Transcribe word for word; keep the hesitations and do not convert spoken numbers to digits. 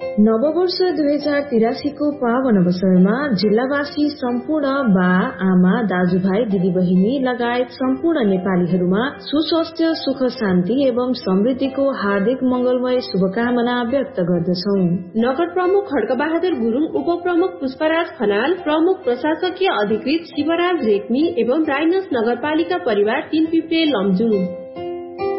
नववर्ष दुई हजार तिरासीको पावन अवसरमा जिल्लावासी सम्पूर्ण बा आमा दाजुभाइ दिदीबहिनी लगायत सम्पूर्ण नेपालीहरूमा सुस्वास्थ्य सुख शान्ति एवं समृद्धिको हार्दिक मंगलमय शुभकामना व्यक्त गर्दछौ। नगर प्रमुख खड्कबहादुर गुरुङ, उपप्रमुख पुष्पराज खनाल, प्रमुख प्रशासकीय अधिकृत शिवराज रेग्मी एवं राइनस नगरपालिका परिवार तीन पिप्रे लमजुङ।